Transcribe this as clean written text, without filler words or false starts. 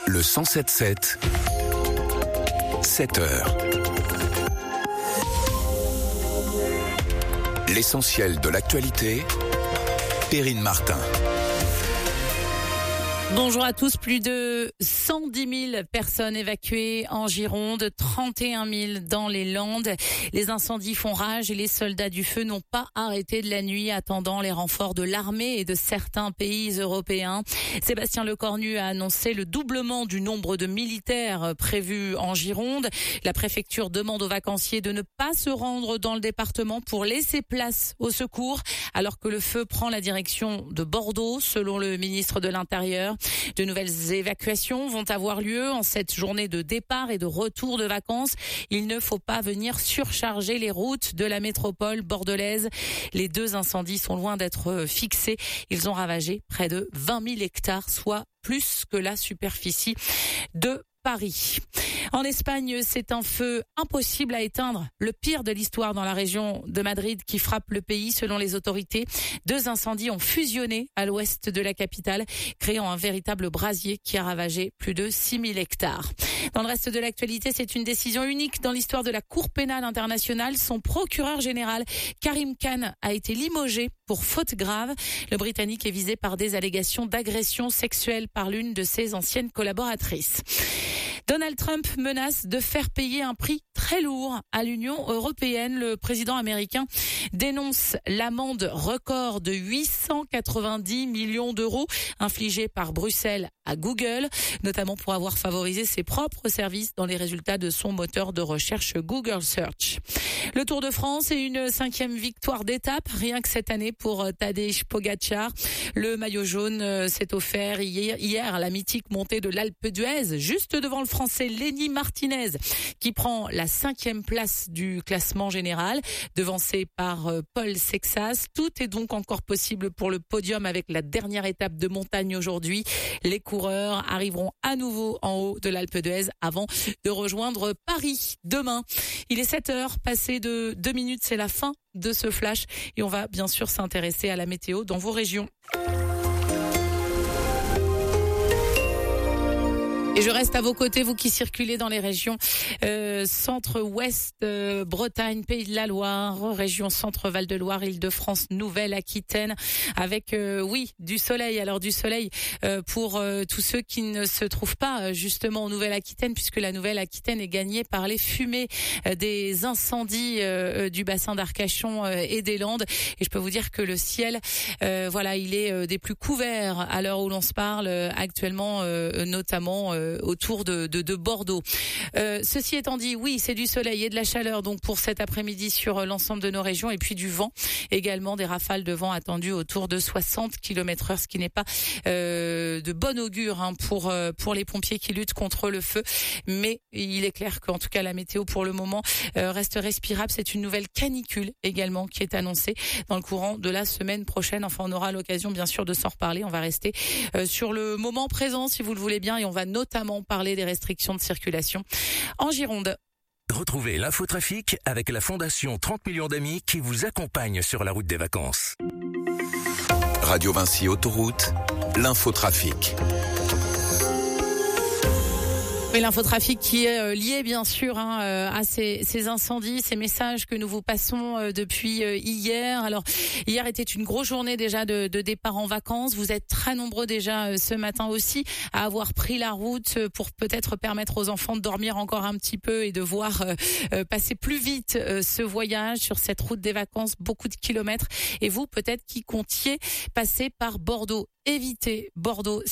Le 107.7, 7 heures. L'essentiel de l'actualité, Perrine Martin. Bonjour à tous. Plus de 110 000 personnes évacuées en Gironde, 31 000 dans les Landes. Les incendies font rage et les soldats du feu n'ont pas arrêté de la nuit, attendant les renforts de l'armée et de certains pays européens. Sébastien Lecornu a annoncé le doublement du nombre de militaires prévus en Gironde. La préfecture demande aux vacanciers de ne pas se rendre dans le département pour laisser place au secours, alors que le feu prend la direction de Bordeaux, selon le ministre de l'Intérieur. De nouvelles évacuations vont avoir lieu en cette journée de départ et de retour de vacances. Il ne faut pas venir surcharger les routes de la métropole bordelaise. Les deux incendies sont loin d'être fixés. Ils ont ravagé près de 20 000 hectares, soit plus que la superficie de Paris. En Espagne, c'est un feu impossible à éteindre, le pire de l'histoire dans la région de Madrid qui frappe le pays selon les autorités. Deux incendies ont fusionné à l'ouest de la capitale, créant un véritable brasier qui a ravagé plus de 6 000 hectares. Dans le reste de l'actualité, c'est une décision unique dans l'histoire de la Cour pénale internationale. Son procureur général, Karim Khan, a été limogé pour faute grave. Le Britannique est visé par des allégations d'agression sexuelle par l'une de ses anciennes collaboratrices. Donald Trump menace de faire payer un prix très lourd à l'Union européenne. Le président américain dénonce l'amende record de 890 millions d'euros infligée par Bruxelles à Google, notamment pour avoir favorisé ses propres services dans les résultats de son moteur de recherche Google Search. Le Tour de France et une 5e victoire d'étape, rien que cette année pour Tadej Pogačar. Le maillot jaune s'est offert hier à la mythique montée de l'Alpe d'Huez, juste devant le Français Lenny Martinez, qui prend la 5e place du classement général, devancé par Paul Sexas. Tout est donc encore possible pour le podium avec la dernière étape de montagne aujourd'hui. Les coureurs arriveront à nouveau en haut de l'Alpe d'Huez avant de rejoindre Paris demain. Il est 7 heures, passé de 2 minutes, c'est la fin de ce flash et on va bien sûr s'intéresser à la météo dans vos régions. Et je reste à vos côtés, vous qui circulez dans les régions centre-ouest, Bretagne, Pays de la Loire, région centre Val-de-Loire, Île-de-France, Nouvelle-Aquitaine, avec du soleil. Alors du soleil pour tous ceux qui ne se trouvent pas justement en Nouvelle-Aquitaine, puisque la Nouvelle-Aquitaine est gagnée par les fumées des incendies du bassin d'Arcachon et des Landes. Et je peux vous dire que le ciel, il est des plus couverts à l'heure où l'on se parle actuellement, notamment autour de Bordeaux. Ceci étant dit, oui, c'est du soleil et de la chaleur donc pour cet après-midi sur l'ensemble de nos régions, et puis du vent également, des rafales de vent attendues autour de 60 km/h, ce qui n'est pas de bon augure pour les pompiers qui luttent contre le feu. Mais il est clair qu'en tout cas la météo pour le moment reste respirable. C'est une nouvelle canicule également qui est annoncée dans le courant de la semaine prochaine. Enfin, on aura l'occasion bien sûr de s'en reparler. On va rester sur le moment présent si vous le voulez bien, et on va notamment parler des restrictions de circulation en Gironde. Retrouvez l'infotrafic avec la Fondation 30 millions d'amis qui vous accompagne sur la route des vacances. Radio Vinci Autoroute, l'infotrafic. Et l'infotrafic qui est lié bien sûr à ces incendies, ces messages que nous vous passons depuis hier. Alors hier était une grosse journée déjà de départ en vacances. Vous êtes très nombreux déjà ce matin aussi à avoir pris la route pour peut-être permettre aux enfants de dormir encore un petit peu et de voir passer plus vite ce voyage sur cette route des vacances, beaucoup de kilomètres. Et vous peut-être qui comptiez passer par Bordeaux, évitez Bordeaux.